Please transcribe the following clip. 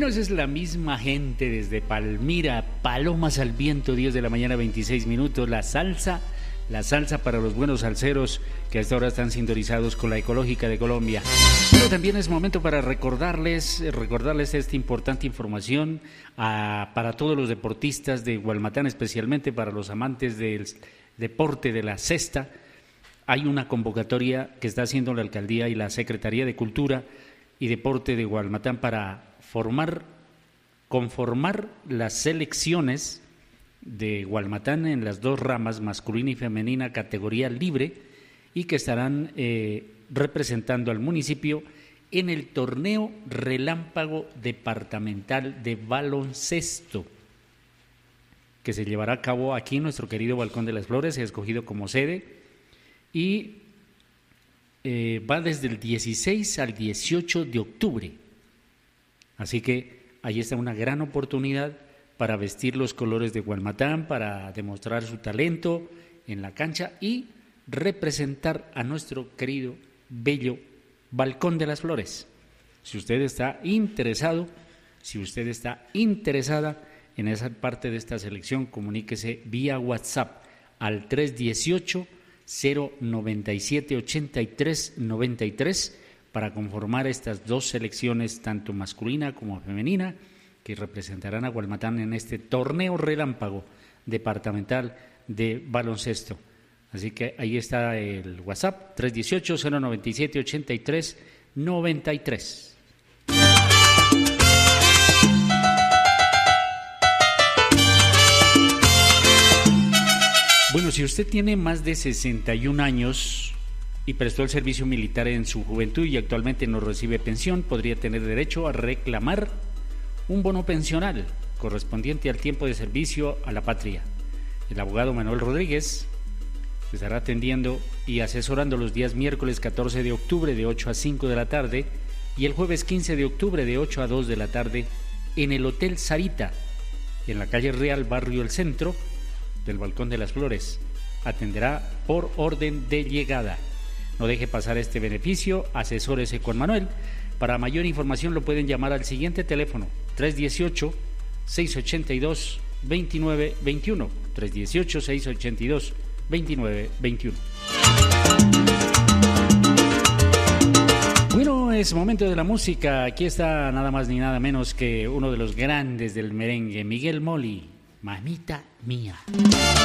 Bueno, esa es la misma gente desde Palmira, Palomas al Viento, 10 de la mañana, 26 minutos. La salsa para los buenos salseros que hasta ahora están sintonizados con la Ecológica de Colombia. Pero también es momento para recordarles esta importante información para todos los deportistas de Gualmatán, especialmente para los amantes del deporte de la cesta. Hay una convocatoria que está haciendo la Alcaldía y la Secretaría de Cultura y Deporte de Gualmatán para conformar las selecciones de Gualmatán en las dos ramas, masculina y femenina, categoría libre, y que estarán representando al municipio en el torneo relámpago departamental de baloncesto, que se llevará a cabo aquí en nuestro querido Balcón de las Flores. Se ha escogido como sede y va desde el 16 al 18 de octubre. Así que ahí está una gran oportunidad para vestir los colores de Gualmatán, para demostrar su talento en la cancha y representar a nuestro querido, bello Balcón de las Flores. Si usted está interesado, si usted está interesada en esa parte de esta selección, comuníquese vía WhatsApp al 318-097-8393 para conformar estas dos selecciones, tanto masculina como femenina, que representarán a Gualmatán en este torneo relámpago departamental de baloncesto. Así que ahí está el WhatsApp, 318-097-8393. Bueno, si usted tiene más de 61 años y prestó el servicio militar en su juventud y actualmente no recibe pensión, podría tener derecho a reclamar un bono pensional correspondiente al tiempo de servicio a la patria. El abogado Manuel Rodríguez se estará atendiendo y asesorando los días miércoles 14 de octubre de 8 a 5 de la tarde y el jueves 15 de octubre de 8 a 2 de la tarde en el Hotel Sarita, en la calle Real, barrio El Centro, del Balcón de las Flores. Atenderá por orden de llegada. No deje pasar este beneficio, asesórese con Manuel. Para mayor información lo pueden llamar al siguiente teléfono, 318-682-2921, 318-682-2921. Bueno, es momento de la música. Aquí está nada más ni nada menos que uno de los grandes del merengue, Miguel Moli, Mamita Mía.